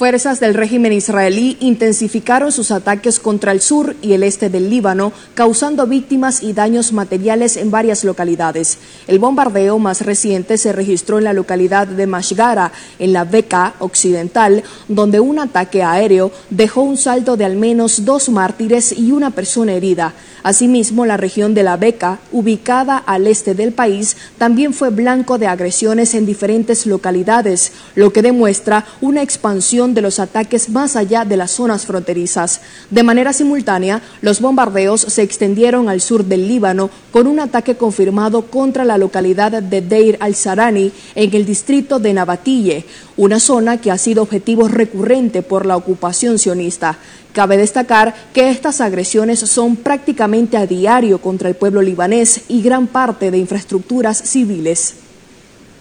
Fuerzas del régimen israelí intensificaron sus ataques contra el sur y el este del Líbano, causando víctimas y daños materiales en varias localidades. El bombardeo más reciente se registró en la localidad de Mashgara, en la Bekaa occidental, donde un ataque aéreo dejó un saldo de al menos 2 mártires y una persona herida. Asimismo, la región de la Bekaa, ubicada al este del país, también fue blanco de agresiones en diferentes localidades, lo que demuestra una expansión de los ataques más allá de las zonas fronterizas. De manera simultánea, los bombardeos se extendieron al sur del Líbano con un ataque confirmado contra la localidad de Deir al-Sarani en el distrito de Nabatille, una zona que ha sido objetivo recurrente por la ocupación sionista. Cabe destacar que estas agresiones son prácticamente a diario contra el pueblo libanés y gran parte de infraestructuras civiles.